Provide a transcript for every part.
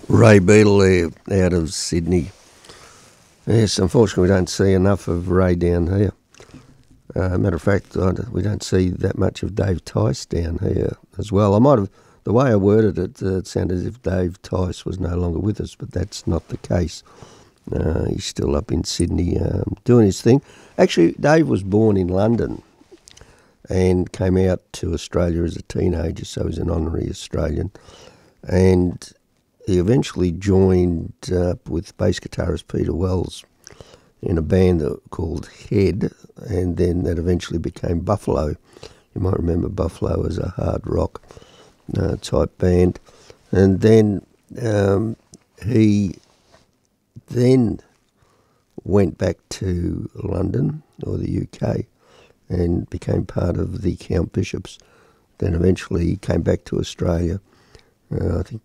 Ray Beadle there out of Sydney. Yes, unfortunately we don't see enough of Ray down here. Matter of fact, we don't see that much of Dave Tice down here as well. The way I worded it, it sounded as if Dave Tice was no longer with us, but that's not the case. He's still up in Sydney doing his thing. Actually, Dave was born in London and came out to Australia as a teenager, so he's an honorary Australian. And he eventually joined up with bass guitarist Peter Wells in a band called Head, and then that eventually became Buffalo. You might remember Buffalo as a hard rock type band. And then he then went back to London or the UK and became part of the Count Bishops. Then eventually he came back to Australia. I think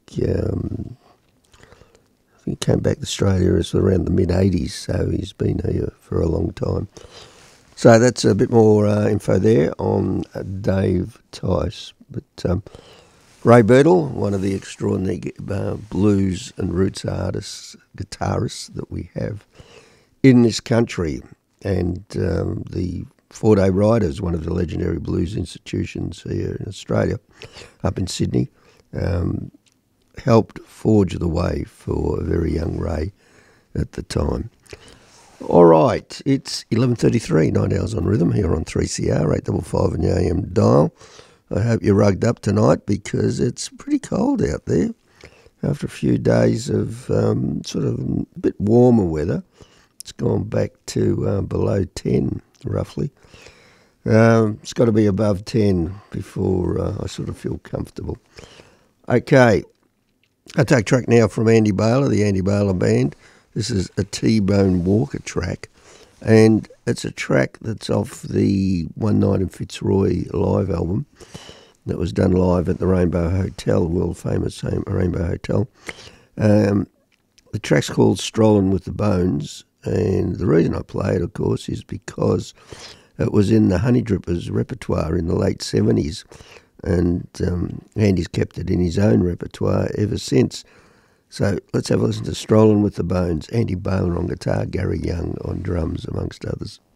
he came back to Australia around the mid-'80s, so he's been here for a long time. So that's a bit more info there on Dave Tice. But Ray Beadle, one of the extraordinary blues and roots artists, guitarists that we have in this country, and the Four Day Riders, one of the legendary blues institutions here in Australia, up in Sydney, helped forge the way for a very young Ray at the time. All right, it's 11:33, 9 hours on rhythm here on 3CR, 855 on your AM dial. I hope you're rugged up tonight because it's pretty cold out there. After a few days of sort of a bit warmer weather, it's gone back to below 10 roughly. It's got to be above 10 before I sort of feel comfortable. Okay, I take a track now from Andy Baylor, the Andy Baylor Band. This is a T-Bone Walker track, and it's a track that's off the One Night in Fitzroy live album that was done live at the Rainbow Hotel, world famous Rainbow Hotel. The track's called Strolling with the Bones, and the reason I play it, of course, is because it was in the Honey Drippers repertoire in the late 70s, and Andy's kept it in his own repertoire ever since. So let's have a listen to Strolling with the Bones. Andy Baylor on guitar, Gary Young on drums, amongst others.